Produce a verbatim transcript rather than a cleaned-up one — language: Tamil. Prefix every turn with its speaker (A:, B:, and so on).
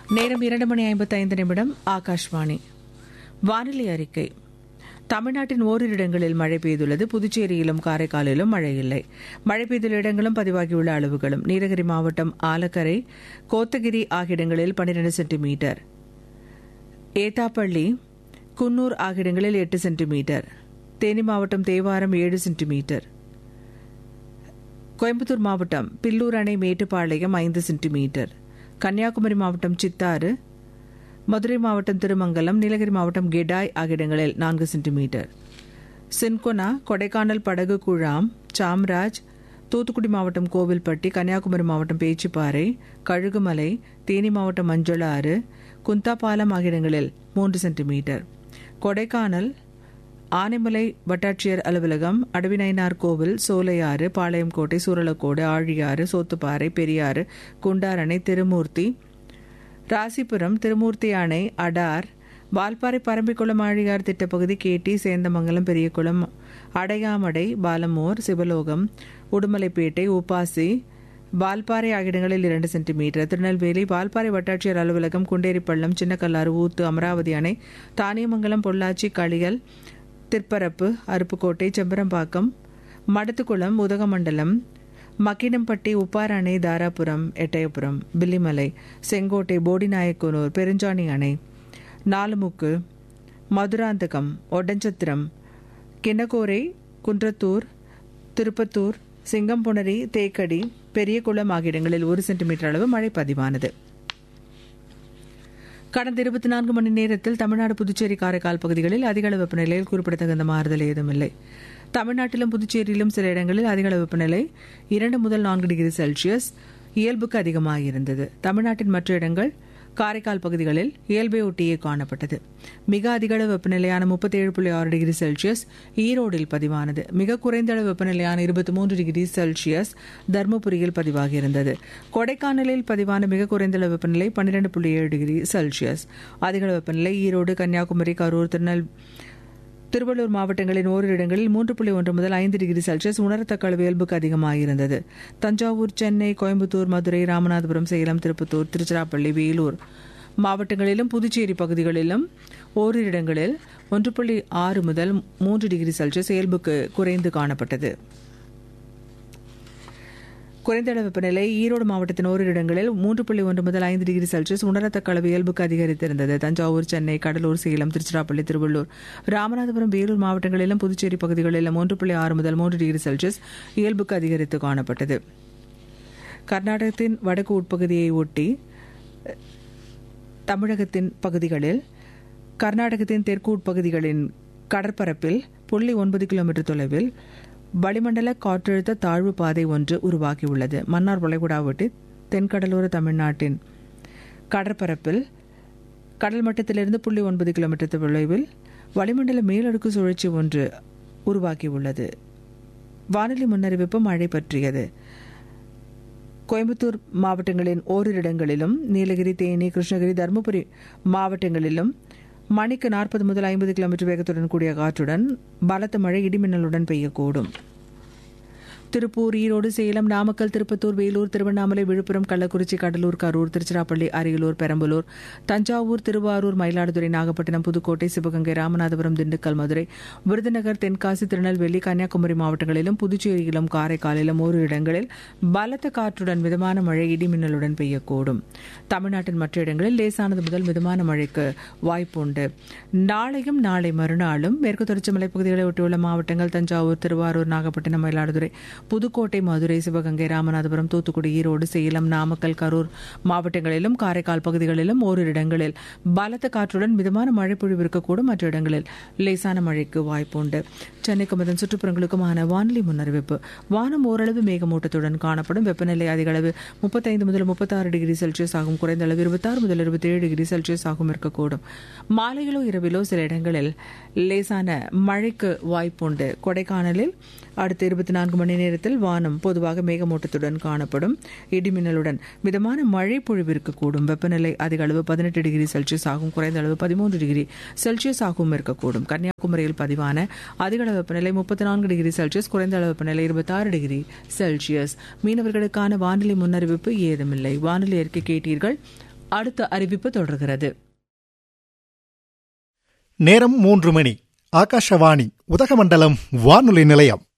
A: நேரம் இரண்டு மணி ஐம்பத்தி ஐந்து நிமிடம். ஆகாஷ்வாணி வானிலை அறிக்கை. தமிழ்நாட்டின் ஓரிரு இடங்களில் மழை பெய்துள்ளது. புதுச்சேரியிலும் காரைக்காலிலும் மழை இல்லை. மழை பெய்துள்ள இடங்களும் பதிவாகியுள்ள அளவுகளும்: நீலகிரி மாவட்டம் ஆலக்கரை, கோத்தகிரி ஆகிய இடங்களில் பன்னிரண்டு சென்டிமீட்டர், ஏத்தாப்பள்ளி, குன்னூர் ஆகிய இடங்களில் எட்டு சென்டிமீட்டர், தேனி மாவட்டம் தேவாரம் ஏழு சென்டிமீட்டர், கோயம்புத்தூர் மாவட்டம் பில்லூர் அணை மேட்டுப்பாளையம் ஐந்து சென்டிமீட்டர், கன்னியாகுமரி மாவட்டம் சித்தாறு, மதுரை மாவட்டம் திருமங்கலம், நீலகிரி மாவட்டம் கெடாய் ஆகிய இடங்களில் நான்கு சென்டிமீட்டர், சின்கொனா, கொடைக்கானல் படகு குழாம், சாம்ராஜ், தூத்துக்குடி மாவட்டம் கோவில்பட்டி, கன்னியாகுமரி மாவட்டம் பேச்சிப்பாறை, கழுகுமலை, தேனி மாவட்டம் மஞ்சளாறு, குந்தாபாலம் ஆகிய இடங்களில் மூன்று சென்டிமீட்டர், கொடைக்கானல் ஆனைமலை வட்டாட்சியர் அலுவலகம், அடவிநயினார் கோவில், சோலையாறு, பாளையங்கோட்டை, சூரலக்கோடு, ஆழியாறு, சோத்துப்பாறை, பெரியாறு, குண்டார் அணை, திருமூர்த்தி, ராசிபுரம், திருமூர்த்தி அணை, அடார், வால்பாறை, பரம்பிக்குளம், ஆழியார் திட்டப்பகுதி, கேட்டி, சேந்தமங்கலம், பெரியகுளம், அடையாமடை, பாலமோர், சிவலோகம், உடுமலைப்பேட்டை, உப்பாசி, வால்பாறை ஆகிய இடங்களில் இரண்டு சென்டிமீட்டர், திருநெல்வேலி வால்பாறை வட்டாட்சியர் அலுவலகம், குண்டேரிப்பள்ளம், சின்னக்கல்லாறு, ஊத்து, அமராவதி அணை, தானியமங்கலம், பொள்ளாச்சி, களியல், திற்பரப்பு, அருப்புக்கோட்டை, செம்பரம்பாக்கம், மடத்துக்குளம், உதகமண்டலம், மக்கினம்பட்டி, உப்பார் அணை, தாராபுரம், எட்டயபுரம், பில்லிமலை, செங்கோட்டை, போடிநாயக்கனூர், பெருஞ்சாணி அணை, நாலுமுக்கு, மதுராந்தகம், ஒட்டஞ்சத்திரம், கிண்ணக்கோரை, குன்றத்தூர், திருப்பத்தூர், சிங்கம்புணரி, தேக்கடி, பெரியகுளம் ஆகிய இடங்களில் ஒரு சென்டிமீட்டர் அளவு மழை பதிவானது. கடந்த இருபத்தி நான்கு மணி நேரத்தில் தமிழ்நாடு, புதுச்சேரி, காரைக்கால் பகுதிகளில் அதிகளவு வெப்பநிலையில் குறிப்பிடத்தகுந்த மாறுதல் ஏதுமில்லை. தமிழ்நாட்டிலும் புதுச்சேரியிலும் சில இடங்களில் அதிகளவு வெப்பநிலை இரண்டு முதல் நான்கு டிகிரி செல்சியஸ் இயல்புக்கு அதிகமாக இருந்தது. தமிழ்நாட்டின் மற்ற இடங்கள், காரைக்கால் பகுதிகளில் இயல்பை ஒட்டியே காணப்பட்டது. மிக அதிகளவு வெப்பநிலையான முப்பத்தி ஏழு புள்ளி ஆறு டிகிரி செல்சியஸ் ஈரோடில் பதிவானது. மிக குறைந்த அளவு வெப்பநிலையான இருபத்தி மூன்று டிகிரி செல்சியஸ் தருமபுரியில் பதிவாகியிருந்தது. கொடைக்கானலில் பதிவான மிக குறைந்த அளவு வெப்பநிலை பன்னிரண்டு புள்ளி ஏழு டிகிரி செல்சியஸ். அதிகளவு வெப்பநிலை ஈரோடு, கன்னியாகுமரி, கரூர், திருநெல் திருவள்ளூர் மாவட்டங்களின் ஓரிரு இடங்களில் மூன்று புள்ளி ஒன்று முதல் ஐந்து டிகிரி செல்சியஸ் உணரத்தக்க அளவு இயல்புக்கு அதிகமாக இருந்தது. தஞ்சாவூர், சென்னை, கோயம்புத்தூர், மதுரை, ராமநாதபுரம், சேலம், திருப்பத்தூர், திருச்சிராப்பள்ளி, வேலூர் மாவட்டங்களிலும் புதுச்சேரி பகுதிகளிலும் ஓரிரு இடங்களில் ஒன்று புள்ளி ஆறு முதல் மூன்று டிகிரி செல்சியஸ் இயல்புக்கு குறைந்து காணப்பட்டது. குறைந்த அளவு வெப்பநிலை ஈரோடு மாவட்டத்தின் ஓரிரு இடங்களில் மூன்று புள்ளி ஒன்று முதல் ஐந்து டிகிரி செல்சியஸ் உணரத்தக்க அளவு இயல்புக்கு அதிகரித்திருந்தது. தஞ்சாவூர், சென்னை, கடலூர், சேலம், திருச்சிராப்பள்ளி, திருவள்ளூர், ராமநாதபுரம், வேலூர் மாவட்டங்களிலும் புதுச்சேரி பகுதிகளிலும் ஒன்று புள்ளி ஆறு முதல் மூன்று டிகிரி செல்சியஸ் இயல்புக்கு அதிகரித்து காணப்பட்டது. கர்நாடகத்தின் வடக்கு உட்பகுதியை ஒட்டி தமிழகத்தின் பகுதிகளில், கர்நாடகத்தின் தெற்கு உட்பகுதிகளின் கடற்பரப்பில் புள்ளி ஒன்பது கிலோமீட்டர் தொலைவில் வளிமண்டல காற்றழுத்த தாழ்வு பாதை ஒன்று உருவாகியுள்ளது. மன்னார் வளைகுடா ஒட்டி தென்கடலோர தமிழ்நாட்டின் கடற்பரப்பில் கடல் மட்டத்திலிருந்து புள்ளி ஒன்பது கிலோமீட்டர் தொலைவில் வளிமண்டல மேலடுக்கு சுழற்சி ஒன்று உருவாகியுள்ளது. வானிலை முன்னறிவிப்பு மழை பற்றியது. கோயம்புத்தூர் மாவட்டங்களின் ஓரிரு இடங்களிலும், நீலகிரி, தேனி, கிருஷ்ணகிரி, தருமபுரி மாவட்டங்களிலும் மணிக்கு நாற்பது முதல் ஐம்பது கிலோமீட்டர் வேகத்துடன் கூடிய காற்றுடன் பலத்த மழை இடிமின்னலுடன் பெய்யக்கூடும். திருப்பூர், ஈரோடு, சேலம், நாமக்கல், திருப்பத்தூர், வேலூர், திருவண்ணாமலை, விழுப்புரம், கள்ளக்குறிச்சி, கடலூர், கரூர், திருச்சிராப்பள்ளி, அரியலூர், பெரம்பலூர், தஞ்சாவூர், திருவாரூர், மயிலாடுதுறை, நாகப்பட்டினம், புதுக்கோட்டை, சிவகங்கை, ராமநாதபுரம், திண்டுக்கல், மதுரை, விருதுநகர், தென்காசி, திருநெல்வேலி, கன்னியாகுமரி மாவட்டங்களிலும் புதுச்சேரியிலும் காரைக்காலிலும் ஓரிரு இடங்களில் பலத்த காற்றுடன் மிதமான மழை இடிமின்னலுடன் பெய்யக்கூடும். தமிழ்நாட்டின் மற்ற இடங்களில் லேசானது முதல் மிதமான மழைக்கு வாய்ப்புண்டு. நாளையும் நாளை மறுநாளும் மேற்கு தொடர்ச்சி மலைப்பகுதிகளை ஒட்டியுள்ள மாவட்டங்கள் தஞ்சாவூர், திருவாரூர், நாகப்பட்டினம், மயிலாடுதுறை, புதுக்கோட்டை, மதுரை, சிவகங்கை, ராமநாதபுரம், தூத்துக்குடி, ஈரோடு, சேலம், நாமக்கல், கரூர் மாவட்டங்களிலும் காரைக்கால் பகுதிகளிலும் ஓரிரு இடங்களில் பலத்த காற்றுடன் மிதமான மழை பொழிவு இருக்கக்கூடும். மற்ற இடங்களில் லேசான மழைக்கு வாய்ப்புண்டு. சென்னைக்கும் அதன் சுற்றுப்புறங்களுக்குமான வானிலை முன்னறிவிப்பு. வானம் ஓரளவு மேகமூட்டத்துடன் காணப்படும். வெப்பநிலை அதிகளவு முப்பத்தைந்து முதல் முப்பத்தாறு டிகிரி செல்சியஸ் ஆகும். குறைந்த அளவு இருபத்தாறு முதல் இருபத்தி ஏழு டிகிரி செல்சியஸ் ஆகும் இருக்கக்கூடும். மாலையிலோ இரவிலோ சில இடங்களில் லேசான மழைக்கு வாய்ப்புண்டு. கொடைக்கானலில் அடுத்த இருபத்தி நான்கு மணி நேரத்தில் வானம் பொதுவாக மேகமூட்டத்துடன் காணப்படும். இடிமின்னலுடன் மிதமான மழை பொழிவிற்கு கூடும். வெப்பநிலை அதிக அளவு பதினெட்டு டிகிரி செல்சியஸ் ஆகும். குறைந்த அளவு பதிமூன்று டிகிரி செல்சியஸ் ஆகவும் இருக்கக்கூடும். கன்னியாகுமரியில் பதிவான அதிக அளவு வெப்பநிலை முப்பத்தி நான்கு டிகிரி செல்சியஸ், குறைந்த அளவு வெப்பநிலை இருபத்தி ஆறு டிகிரி செல்சியஸ். மீனவர்களுக்கான வானிலை முன்னறிவிப்பு ஏதுமில்லை. வானிலை அறிக்கை கேட்டீர்கள். அடுத்த அறிவிப்பு தொடர்கிறது.
B: நேரம் மூன்று மணி. ஆகாஷவாணி உதகமண்டலம் வானொலி நிலையம்.